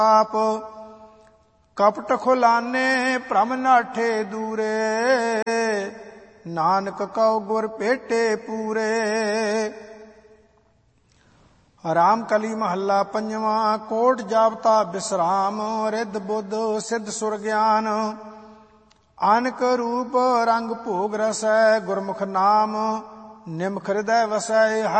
ਆਪ ਕਪਟ ਖੁਲਾਨੇ ਭ੍ਰਮ ਨਾਠੇ ਦੂਰੇ ਨਾਨਕ ਕਉ ਗੁਰ ਭੇਟੇ ਪੂਰੇ। ਰਾਮ ਕਲੀ ਮਹੱਲਾ ਪੰਜਵਾਂ। ਕੋਟ ਜਾਪਤਾ ਬਿਸਰਾਮ ਰਿੱਧ ਬੁੱਧ ਸਿੱਧ ਸੁਰ ਗਿਆਨ ਅਨਕ ਰੂਪ ਰੰਗ ਭੋਗ ਰਸੈ ਗੁਰਮੁਖ ਨਾਮ ਨਿਮਖ ਹਿਰਦੈ ਵਸੈ।